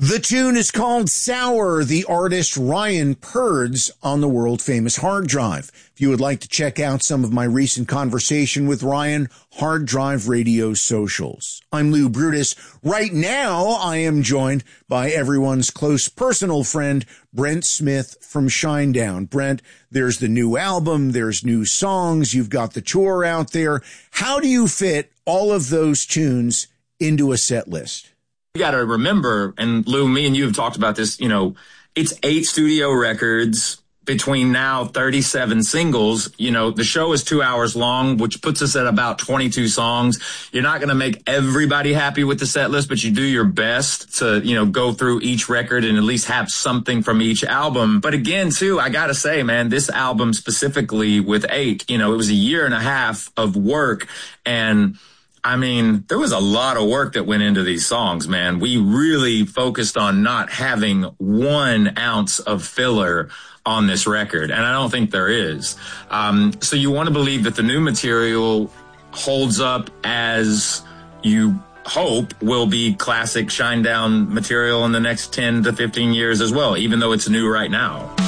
The tune is called Sour, the artist Ryan Purds on the world-famous Hard Drive. If you would like to check out some of my recent conversation with Ryan, Hard Drive Radio socials. I'm Lou Brutus. Right now, I am joined by everyone's close personal friend, Brent Smith from Shinedown. Brent, there's the new album, there's new songs, you've got the tour out there. How do you fit all of those tunes into a set list? You got to remember, and Lou, me and you have talked about this, it's 8 studio records between now 37 singles. The show is 2 hours long, which puts us at about 22 songs. You're not going to make everybody happy with the set list, but you do your best to, go through each record and at least have something from each album. But again, too, I got to say, man, this album specifically with 8, it was a year and a half of work, and there was a lot of work that went into these songs, man. We really focused on not having 1 ounce of filler on this record, and I don't think there is. So you want to believe that the new material holds up as you hope will be classic Shinedown material in the next 10 to 15 years as well, even though it's new right now.